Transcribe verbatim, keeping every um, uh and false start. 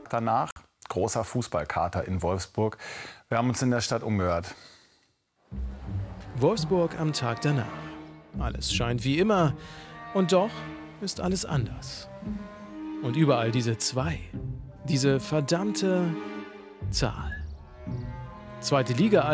Tag danach. Großer Fußballkater in Wolfsburg. Wir haben uns in der Stadt umgehört. Wolfsburg am Tag danach. Alles scheint wie immer und doch ist alles anders. Und überall diese zwei. Diese verdammte Zahl. Zweite Liga